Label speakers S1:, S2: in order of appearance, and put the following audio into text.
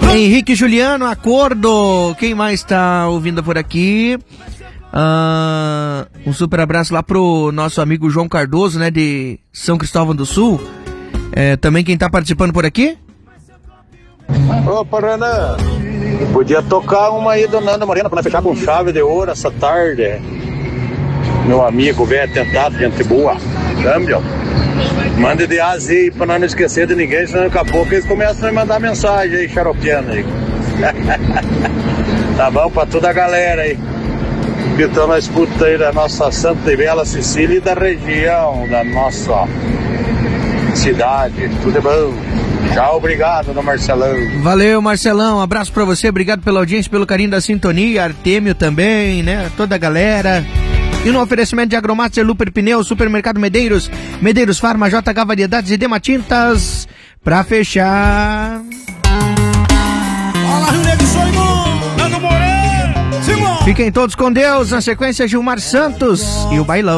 S1: Henrique Juliano, acordo. Quem mais tá ouvindo por aqui? Um super abraço lá pro nosso amigo João Cardoso, né, de São Cristóvão do Sul. Também quem tá participando por aqui?
S2: Opa, Renan, podia tocar uma aí do Nando Moreno pra fechar com chave de ouro essa tarde. Meu amigo velho tentado, gente boa. Câmbio. Manda de asa aí pra nós não esquecer de ninguém, senão daqui a pouco eles começam a me mandar mensagem aí, xaropeando aí. Tá bom pra toda a galera aí que estão na escuta aí da nossa Santa e Bela Cecília e da região da nossa cidade. Tudo bom? Tchau, obrigado, dona Marcelão.
S1: Valeu, Marcelão, um abraço pra você, obrigado pela audiência, pelo carinho da sintonia, Artêmio também, né, toda a galera. E no oferecimento de Agromaster, Luper Pneus, Supermercado Medeiros, Medeiros Farma, JH Variedades e Dema Tintas. Pra fechar...
S3: Fala, Rio Negro, sou irmão, Nando Moreno, Simão.
S1: Fiquem todos com Deus, na sequência Gilmar Santos e o Bailão.